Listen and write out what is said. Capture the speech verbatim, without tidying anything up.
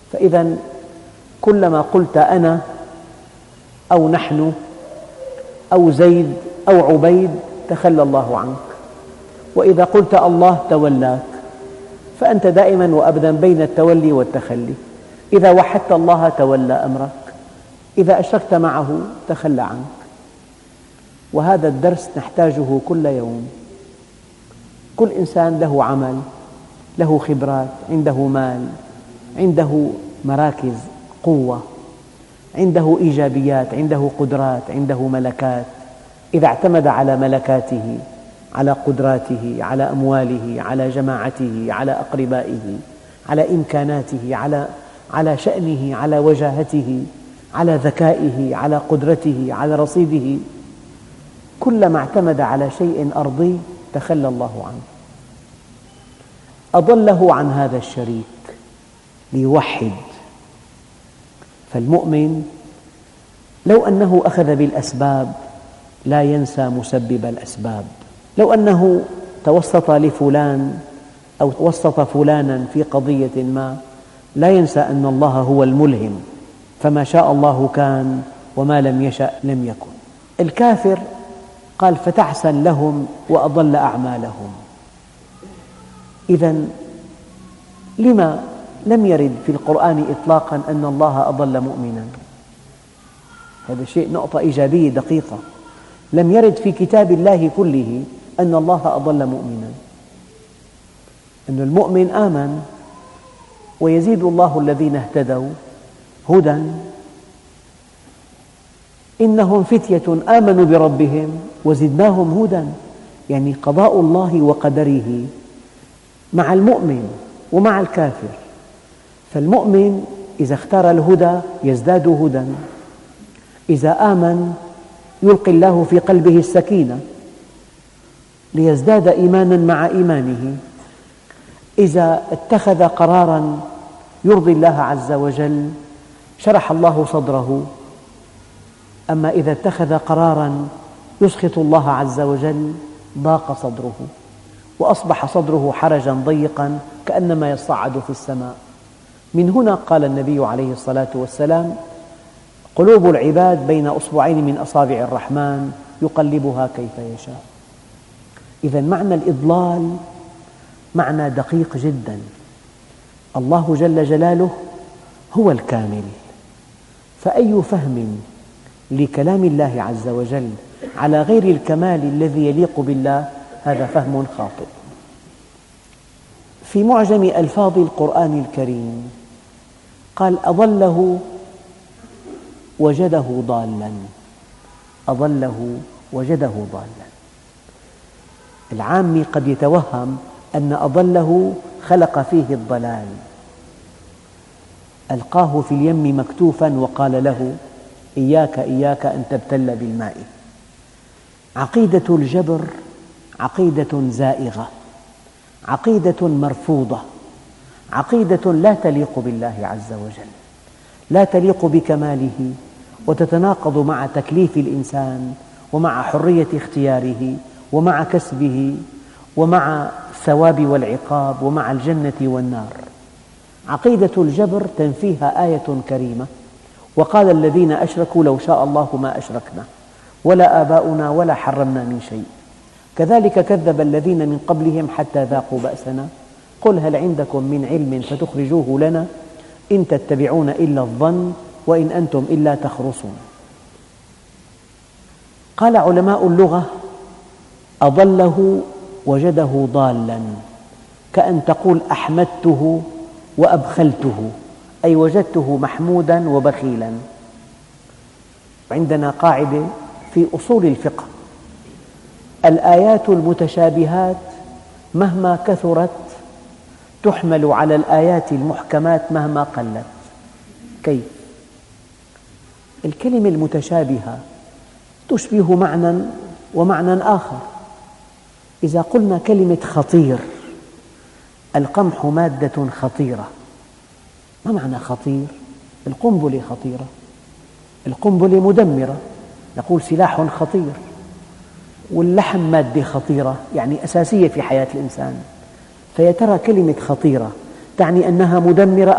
فإذا كلما قلت أنا أو نحن أو زيد أو عبيد تخلى الله عنك، وإذا قلت الله تولاك، فأنت دائما وأبدا بين التولي والتخلي. إذا وحدت الله تولى أمرك، إذا أشركت معه تخلى عنك. وهذا الدرس نحتاجه كل يوم. كل إنسان له عمل، له خبرات، عنده مال، عنده مراكز قوة، عنده إيجابيات، عنده قدرات، عنده ملكات. إذا اعتمد على ملكاته، على قدراته، على أمواله، على جماعته، على أقربائه، على إمكاناته، على على شأنه، على وجاهته، على ذكائه، على قدرته، على رصيده، كلما اعتمد على شيء أرضي تخلى الله عنه. أضله عن هذا الشريك ليوحد. فالمؤمن لو أنه أخذ بالأسباب لا ينسى مسبب الأسباب. لو أنه توسط لفلان أو وسط فلانا في قضية ما لا ينسى أن الله هو الملهم، فما شاء الله كان وما لم يشأ لم يكن. الكافر قال فتعسا لهم وأضل أعمالهم. إذن لما لم يرد في القرآن إطلاقا أن الله أضل مؤمنا؟ هذا شيء نقطة إيجابية دقيقة. لم يرد في كتاب الله كله أن الله أضل مؤمنا. أن المؤمن آمن ويزيد الله الذين اهتدوا هدى. إنهم فتية آمنوا بربهم وزدناهم هدى. يعني قضاء الله وقدره مع المؤمن ومع الكافر. فالمؤمن إذا اختار الهدى يزداد هدى، إذا آمن يلقي الله في قلبه السكينة ليزداد إيمانا مع إيمانه، إذا اتخذ قراراً يرضي الله عز وجل شرح الله صدره، أما إذا اتخذ قراراً يسخط الله عز وجل ضاق صدره وأصبح صدره حرجاً ضيقاً كأنما يصعد في السماء. من هنا قال النبي عليه الصلاة والسلام: قلوب العباد بين أصبعين من أصابع الرحمن يقلبها كيف يشاء. إذن معنى الإضلال معنى دقيق جدا. الله جل جلاله هو الكامل، فأي فهم لكلام الله عز وجل على غير الكمال الذي يليق بالله هذا فهم خاطئ. في معجم ألفاظ القرآن الكريم قال: أضله وجده ضالا. أضله وجده ضالا. العامي قد يتوهم أن أضله خلق فيه الضلال، ألقاه في اليم مكتوفا وقال له: إياك إياك أن تبتل بالماء. عقيدة الجبر عقيدة زائغة، عقيدة مرفوضة، عقيدة لا تليق بالله عز وجل، لا تليق بكماله، وتتناقض مع تكليف الإنسان ومع حرية اختياره ومع كسبه ومع الثواب والعقاب ومع الجنة والنار. عقيدة الجبر تنفيها آية كريمة: وقال الذين أشركوا لو شاء الله ما أشركنا ولا آباؤنا ولا حرمنا من شيء. كذلك كذب الذين من قبلهم حتى ذاقوا بأسنا قل هل عندكم من علم فتخرجوه لنا إن تتبعون إلا الظن وإن أنتم إلا تخرصون. قال علماء اللغة: أضله وجده ضالا، كأن تقول أحمدته وأبخلته، أي وجدته محمودا وبخيلا. عندنا قاعدة في أصول الفقه: الآيات المتشابهات مهما كثرت تحمل على الآيات المحكمات مهما قلت. كيف؟ الكلمة المتشابهة تشبه معنى ومعنى آخر. إذا قلنا كلمة خطير، القمح مادة خطيرة، ما معنى خطير؟ القنبلة خطيرة، القنبلة مدمرة، نقول سلاح خطير. واللحم مادة خطيرة، يعني أساسية في حياة الإنسان. فيا ترى كلمة خطيرة تعني أنها مدمرة